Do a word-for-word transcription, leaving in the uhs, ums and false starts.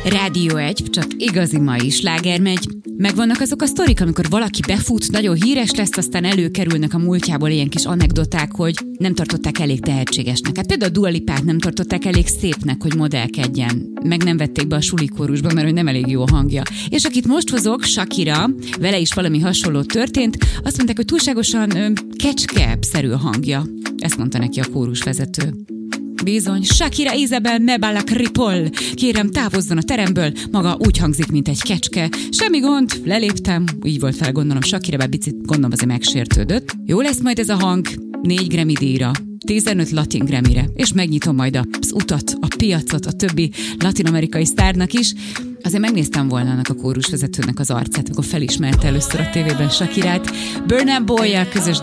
Rádió egy, csak igazi mai sláger megy. Megvannak azok a sztorik, amikor valaki befut, nagyon híres lesz, aztán előkerülnek a múltjából ilyen kis anekdoták, hogy nem tartották elég tehetségesnek. Hát például a Dua Lipát nem tartották elég szépnek, hogy modellkedjen. Meg nem vették be a sulikórusba, mert hogy nem elég jó a hangja. És akit most hozok, Shakira, vele is valami hasonló történt, azt mondták, hogy túlságosan ö, kecske-szerű a hangja. Ezt mondta neki a kórusvezető. Bizony, Shakira Isabel Mebalak Ripoll. Kérem, távozzon a teremből, maga úgy hangzik, mint egy kecske. Semmi gond, leléptem, így volt fel, gondolom Shakira, bár picit gondolom azért megsértődött. Jó lesz majd ez a hang, négy Grammy díjra, tizenöt Latin Grammyre, és megnyitom majd az utat, a piacot a többi latin-amerikai sztárnak is. Azért megnéztem volna annak a kórusvezetőnek az arcát, amikor felismerte először a tévében Shakirát. Burna Boy-jal közös